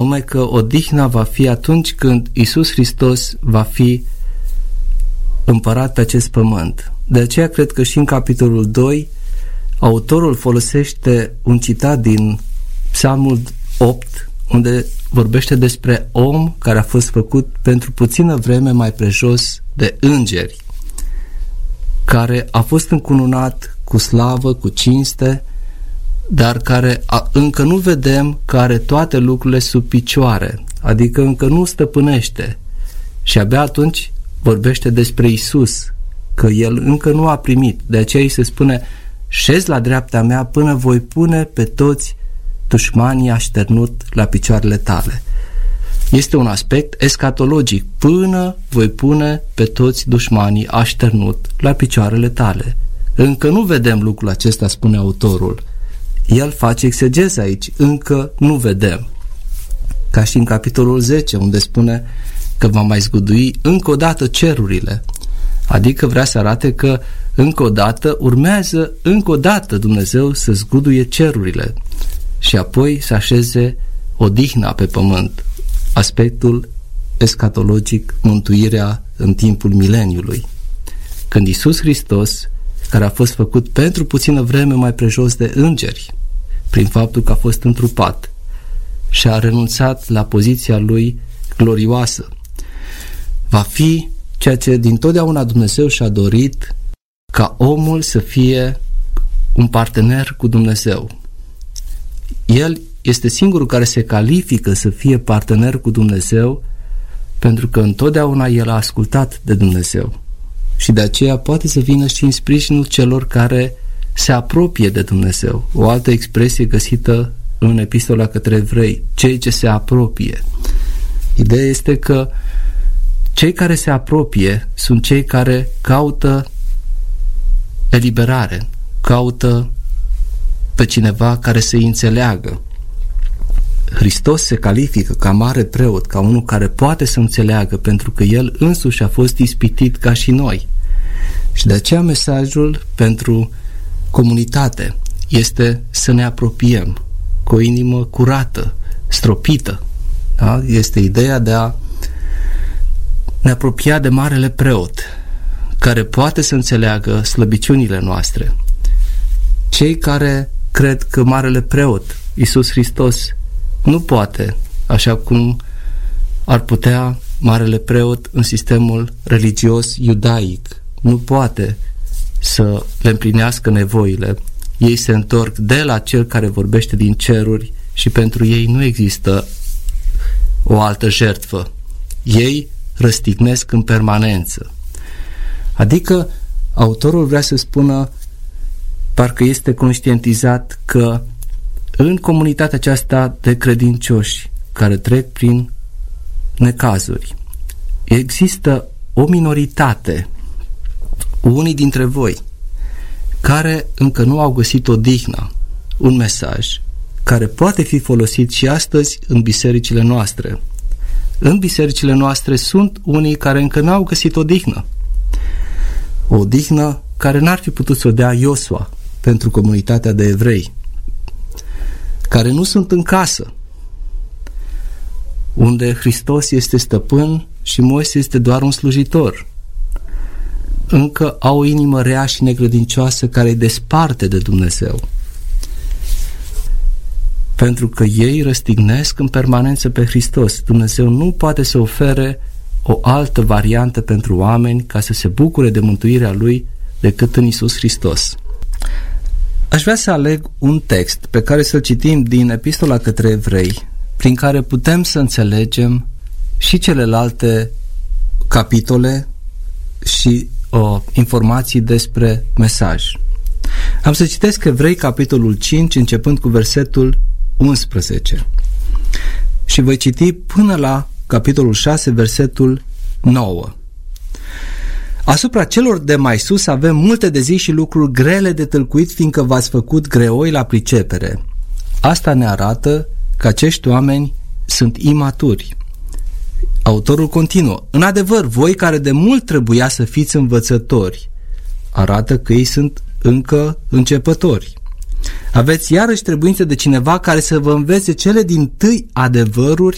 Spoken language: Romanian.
anume că odihna va fi atunci când Iisus Hristos va fi împărat pe acest pământ. De aceea cred că și în capitolul 2 autorul folosește un citat din Psalmul 8, unde vorbește despre om care a fost făcut pentru puțină vreme mai prejos de îngeri, care a fost încununat cu slavă, cu cinste, dar care încă nu vedem că are toate lucrurile sub picioare, adică încă nu stăpânește. Și abia atunci vorbește despre Iisus, că El încă nu a primit. De aceea îi se spune: șezi la dreapta mea până voi pune pe toți dușmanii așternut la picioarele tale. Este un aspect escatologic: până voi pune pe toți dușmanii așternut la picioarele tale. Încă nu vedem lucrul acesta, spune autorul. El face exegeză aici: încă nu vedem. Ca și în capitolul 10, unde spune că va mai zgudui încă o dată cerurile. Adică vrea să arate că încă o dată urmează încă o dată Dumnezeu să zguduie cerurile și apoi să așeze odihna pe pământ. Aspectul escatologic, mântuirea în timpul mileniului, când Iisus Hristos, care a fost făcut pentru puțină vreme mai prejos de îngeri, prin faptul că a fost întrupat și a renunțat la poziția lui glorioasă, va fi ceea ce dintotdeauna Dumnezeu și-a dorit, ca omul să fie un partener cu Dumnezeu. El este singurul care se califică să fie partener cu Dumnezeu, pentru că întotdeauna el a ascultat de Dumnezeu și de aceea poate să vină și în sprijinul celor care se apropie de Dumnezeu. O altă expresie găsită în Epistola către Evrei: cei ce se apropie. Ideea este că cei care se apropie sunt cei care caută eliberare, caută pe cineva care să-i înțeleagă. Hristos se califică ca mare preot, ca unul care poate să înțeleagă, pentru că El însuși a fost ispitit ca și noi. Și de aceea mesajul pentru comunitate este să ne apropiem cu o inimă curată, stropită. Da? Este ideea de a ne apropia de marele preot, care poate să înțeleagă slăbiciunile noastre. Cei care cred că marele preot, Iisus Hristos, nu poate, așa cum ar putea marele preot în sistemul religios iudaic, nu poate să le împlinească nevoile. Ei se întorc de la Cel care vorbește din ceruri și pentru ei nu există o altă jertfă. Ei răstignesc în permanență. Adică autorul vrea să spună, parcă este conștientizat, că în comunitatea aceasta de credincioși care trec prin necazuri există o minoritate, unii dintre voi, care încă nu au găsit odihna, un mesaj care poate fi folosit și astăzi în bisericile noastre. În bisericile noastre sunt unii care încă n-au găsit odihnă. O odihnă care n-ar fi putut să o dea Iosua pentru comunitatea de evrei, care nu sunt în casă, unde Hristos este stăpân și Moise este doar un slujitor. Încă au o inimă rea și necredincioasă care îi desparte de Dumnezeu, pentru că ei răstignesc în permanență pe Hristos. Dumnezeu nu poate să ofere o altă variantă pentru oameni ca să se bucure de mântuirea Lui decât în Iisus Hristos. Aș vrea să aleg un text pe care să-l citim din Epistola către Evrei, prin care putem să înțelegem și celelalte capitole și informații despre mesaj. Am să citesc Evrei, capitolul 5, începând cu versetul 11. Și voi citi până la capitolul 6, versetul 9. Asupra celor de mai sus avem multe de zis și lucruri grele de tâlcuit, fiindcă v-ați făcut greoi la pricepere. Asta ne arată că acești oameni sunt imaturi. Autorul continuă: în adevăr, voi care de mult trebuia să fiți învățători, arată că ei sunt încă începători. Aveți iarăși trebuință de cineva care să vă învețe cele dintâi adevăruri